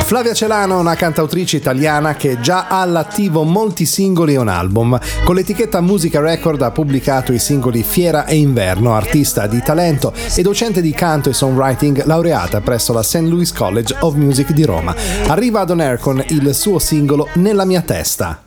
Flavia Celano è una cantautrice italiana che già ha all'attivo molti singoli e un album. Con l'etichetta Musica Record ha pubblicato i singoli Fiera e Inverno, artista di talento e docente di canto e songwriting laureata presso la St. Louis College of Music di Roma. Arriva ad On Air con il suo singolo Nella mia testa.